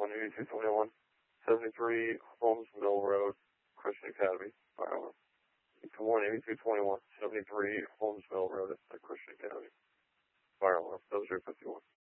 8221, 73 Holmes Mill Road, Christian Academy, fire alarm. Come on, 8221, 73 Holmes Mill Road, Christian Academy, fire alarm. Those are 51.